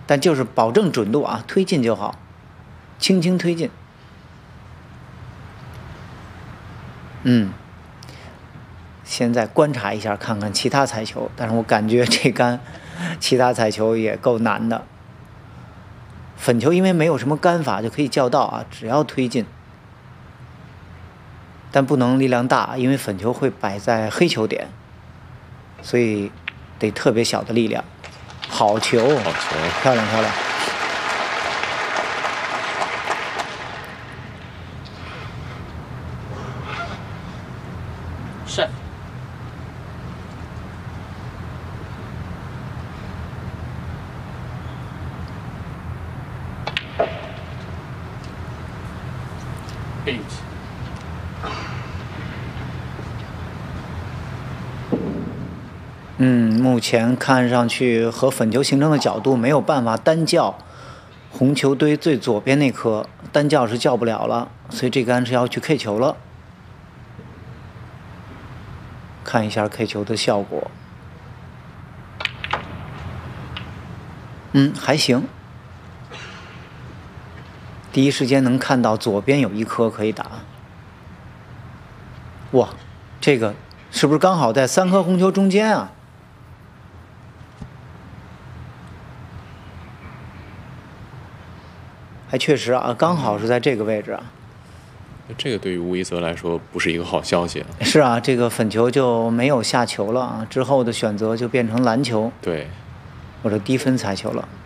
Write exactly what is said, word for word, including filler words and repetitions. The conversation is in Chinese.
但就是保证准度啊，推进就好，轻轻推进。嗯，现在观察一下，看看其他彩球，但是我感觉这杆其他彩球也够难的。粉球因为没有什么杆法就可以叫到啊，只要推进，但不能力量大，因为粉球会摆在黑球点，所以得特别小的力量。好球， 好球， 漂亮漂亮。 是。eight。 嗯，目前看上去和粉球形成的角度没有办法单叫红球堆最左边那颗，单叫是叫不了了，所以这杆是要去 K 球了。看一下 K 球的效果，嗯，还行。第一时间能看到左边有一颗可以打。哇，这个是不是刚好在三颗红球中间啊？还确实啊，刚好是在这个位置啊。 这个对于吴一泽来说不是一个好消息啊。 是啊，这个粉球就没有下球了啊，之后的选择就变成篮球， 对， 或者低分彩球了。